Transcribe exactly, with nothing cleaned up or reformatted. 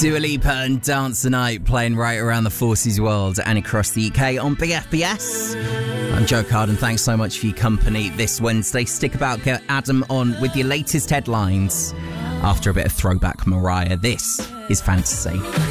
Dua Lipa and Dance the Night playing right around the Forces world and across the U K on B F B S. I'm Joe Carden. Thanks so much for your company this Wednesday. Stick about, get Adam on with your latest headlines. After a bit of throwback Mariah, this is Fantasy.